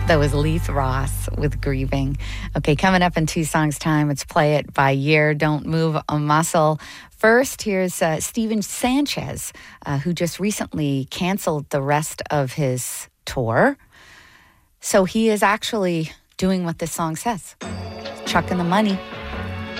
That was Leith Ross with Grieving. Okay, coming up in 2 songs time, it's Play It by Year, Don't Move a Muscle. First, here's Steven Sanchez, who just recently canceled the rest of his tour. So he is actually doing what this song says, chucking the money.